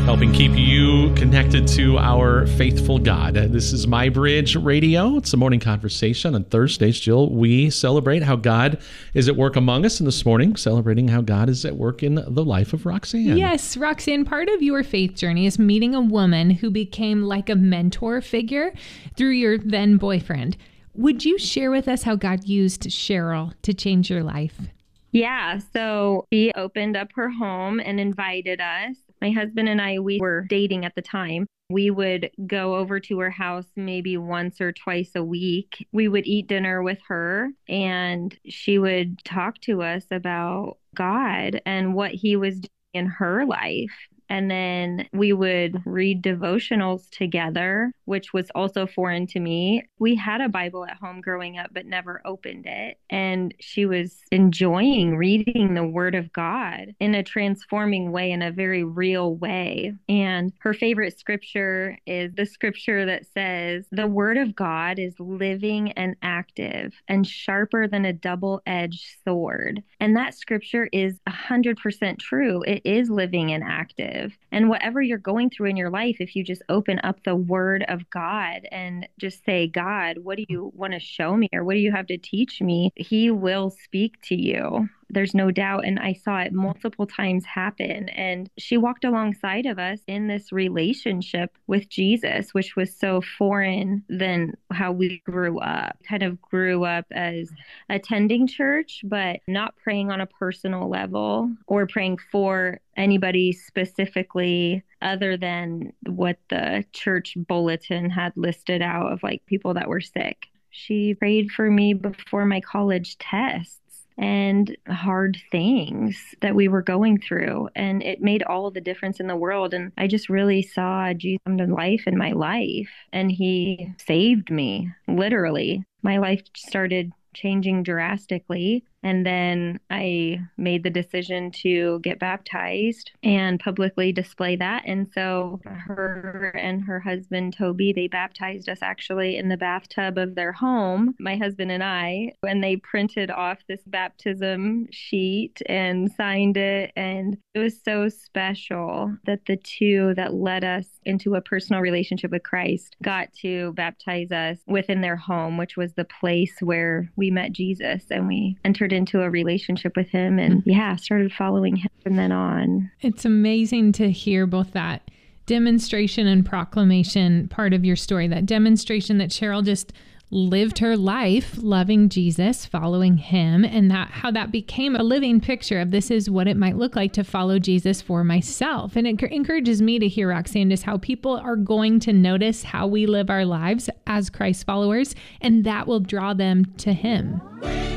helping keep you connected to our faithful God. This is My Bridge Radio. It's a morning conversation on Thursdays. Jill, we celebrate how God is at work among us, and this morning, celebrating how God is at work in the life of Roxanne. Yes, Roxanne, part of your faith journey is meeting a woman who became like a mentor figure through your then boyfriend. Would you share with us how God used Cheryl to change your life? Yeah, so she opened up her home and invited us. My husband and I, we were dating at the time. We would go over to her house maybe once or twice a week. We would eat dinner with her, and she would talk to us about God and what he was doing in her life. And then we would read devotionals together, which was also foreign to me. We had a Bible at home growing up, but never opened it. And she was enjoying reading the Word of God in a transforming way, in a very real way. And her favorite scripture is the scripture that says, "The Word of God is living and active and sharper than a double-edged sword." And that scripture is 100% true. It is living and active. And whatever you're going through in your life, if you just open up the Word of God and just say, "God, what do you want to show me? Or what do you have to teach me?" He will speak to you. There's no doubt. And I saw it multiple times happen. And she walked alongside of us in this relationship with Jesus, which was so foreign than how we grew up. Kind of grew up as attending church, but not praying on a personal level or praying for anybody specifically other than what the church bulletin had listed out of like people that were sick. She prayed for me before my college tests and hard things that we were going through. And it made all the difference in the world. And I just really saw Jesus come to life in my life. And he saved me, literally. My life started changing drastically. And then I made the decision to get baptized and publicly display that. And so her and her husband, Toby, they baptized us actually in the bathtub of their home, my husband and I, and they printed off this baptism sheet and signed it. And it was so special that the two that led us into a personal relationship with Christ got to baptize us within their home, which was the place where we met Jesus, and we entered into a relationship with him and started following him from then on. It's amazing to hear both that demonstration and proclamation part of your story, that demonstration that Cheryl just lived her life loving Jesus, following him, and that how that became a living picture of this is what it might look like to follow Jesus for myself. And it encourages me to hear, Roxanne, just how people are going to notice how we live our lives as Christ followers, and that will draw them to him.